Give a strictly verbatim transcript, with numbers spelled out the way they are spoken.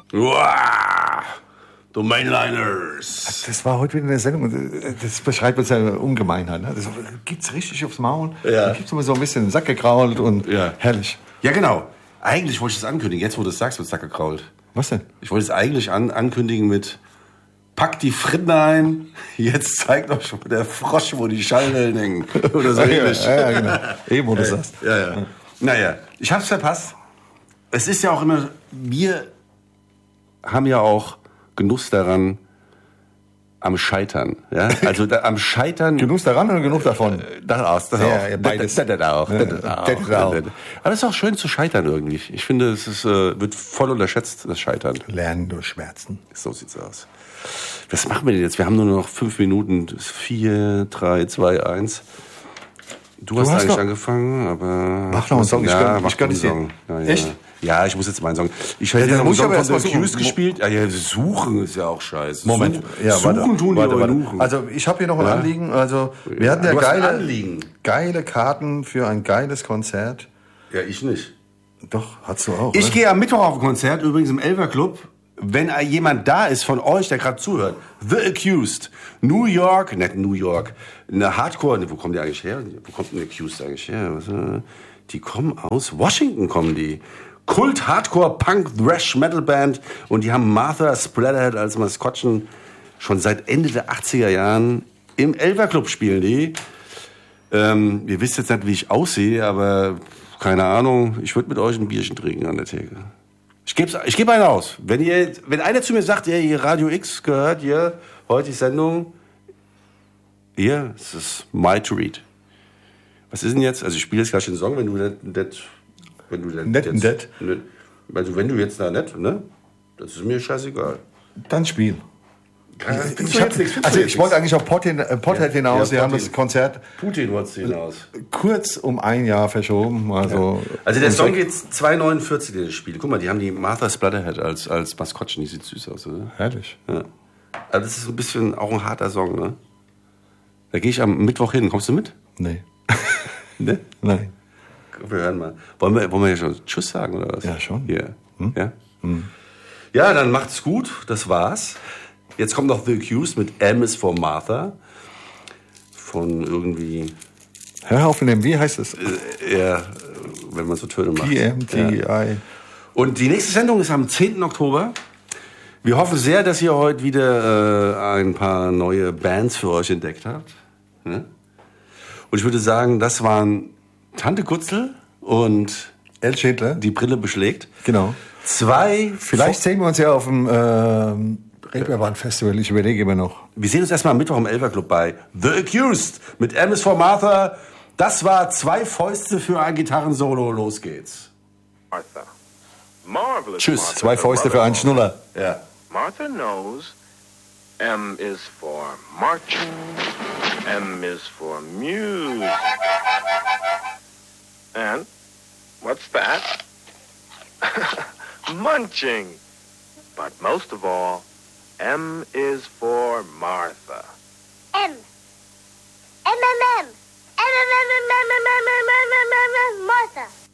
Uah, du Mainliners. Das war heute wieder in der Sendung. Das beschreibt uns ja Ungemeinheit. Ne? Das gibt's richtig aufs Maul. Ja. Da gibt's immer so ein bisschen den Sack gekrault und Ja. herrlich. Ja, genau. Eigentlich wollte ich das ankündigen. Jetzt, wo du es sagst, wird Sack gekrault. Was denn? Ich wollte es eigentlich an, ankündigen mit Pack die Fritten ein, jetzt zeigt doch schon der Frosch, wo die Schallwellen hängen. Oder so ähnlich. Ja, ja, genau. Eben, wo du sagst. Ja, ja. Naja, ich hab's verpasst. Es ist ja auch immer, wir haben ja auch Genuss daran, am Scheitern. Ja? Also da, am Scheitern. Genuss daran oder genug davon? Das aus, das Ja, auch. ja, beides. Das, das, das auch. Ja, Das, das auch. das auch. Aber es ist auch schön zu scheitern irgendwie. Ich finde, es ist, äh, wird voll unterschätzt, das Scheitern. Lernen durch Schmerzen. So sieht's aus. Was machen wir denn jetzt? Wir haben nur noch fünf Minuten. Vier, drei, zwei, eins. Du, du hast, hast eigentlich noch angefangen, aber... Mach noch einen Song. Ja, ich mach kann nicht Song. Ja, ja. Echt? Ja, ich muss jetzt meinen Song. Ich hätte ja, noch einen Song von The Accused gespielt. Ja, ja, suchen ist ja auch scheiße. Moment. Suchen, ja, suchen warte, tun die warte, warte. Eunuchen. Also ich habe hier noch ein ja. Anliegen. Also wir ja, hatten ja geile, geile Karten für ein geiles Konzert. Ja, ich nicht. Doch, hast du auch. Ich oder? gehe am Mittwoch auf ein Konzert, übrigens im Elfer Club. Wenn jemand da ist von euch, der gerade zuhört, The Accused, New York, nicht New York, eine Hardcore, wo kommen die eigentlich her? Wo kommt denn Accused eigentlich her? Die kommen aus Washington, kommen die. Kult, Hardcore, Punk, Thrash, Metal Band und die haben Martha Splatterhead als Maskottchen schon seit Ende der achtziger Jahren im Elfer Club spielen die. Ähm, ihr wisst jetzt nicht, wie ich aussehe, aber keine Ahnung, ich würde mit euch ein Bierchen trinken an der Theke. Ich gebe ich geb einen aus. Wenn, ihr, wenn einer zu mir sagt, ja, ihr Radio X gehört, hier, heute die Sendung, hier, es ist my treat. Was ist denn jetzt? Also ich spiele jetzt gleich den Song, wenn du nicht, nicht wenn du Nett, jetzt, nett. Nicht, also wenn du jetzt da nicht, ne? Das ist mir scheißegal. Dann spielen. Ja, ich ich, hab, also ich wollte eigentlich auf Pothead äh, Pothead ja, hinaus. Wir ja, haben das Konzert Putin wollte hinaus. Kurz um ein Jahr verschoben. Also, ja. also der Song geht zwei neunundvierzig, den ich spiele. Guck mal, die haben die Martha Splatterhead als, als Maskottchen. Die sieht süß aus, oder? Herrlich. Ja. Also das ist ein bisschen auch ein harter Song, ne? Da gehe ich am Mittwoch hin. Kommst du mit? Nee. Ne? Nein. Wir hören mal. Wollen wir, wollen wir ja schon Tschüss sagen, oder was? Ja, schon. Yeah. Hm? Ja? Hm. Ja, dann macht's gut. Das war's. Jetzt kommt noch The Accused mit M is for Martha. Von irgendwie... Hör auf mit dem, wie heißt es? Äh, ja, wenn man so Töne macht. P M T I. Ja. Und die nächste Sendung ist am zehnten Oktober. Wir hoffen sehr, dass ihr heute wieder äh, ein paar neue Bands für euch entdeckt habt. Ja? Und ich würde sagen, das waren Tante Kutzel und El Schädler. Die Brille beschlägt. Genau. Zwei... Vielleicht sehen wir uns ja auf dem... Äh, Reeperbahn-Festival, ich überlege immer noch. Wir sehen uns erstmal am Mittwoch im Elfer Club bei The Accused mit M is for Martha. Das war zwei Fäuste für ein Gitarrensolo. Los geht's. Martha. Marvelous. Tschüss. Martha, Zwei Fäuste für einen Schnuller. Ja. Martha knows M is for marching. M is for music. And what's that? Munching. But most of all, M is for Martha. M. M, M, M. M, M, M, M, M, M, M, M, M, M, M, Martha.